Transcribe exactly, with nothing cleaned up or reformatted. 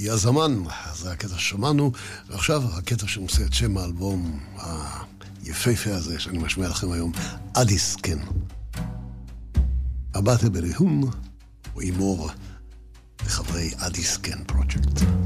יזמן, זה הקטע ששמענו, ועכשיו הקטע שנושא את שם האלבום היפהפה הזה שאני משמיע לכם היום, אדיסקן. הבאתם בלהום ואימור לחברי אדיסקן פרויקט.